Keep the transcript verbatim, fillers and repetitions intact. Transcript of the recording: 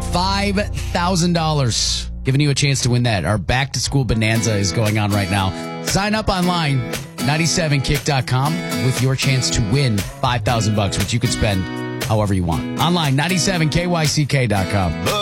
five thousand dollars. Giving you a chance to win that. Our back to school bonanza is going on right now. Sign up online, ninety-seven kick dot com, with your chance to win five thousand bucks, which you could spend however you want. Online, ninety-seven K Y C K dot com.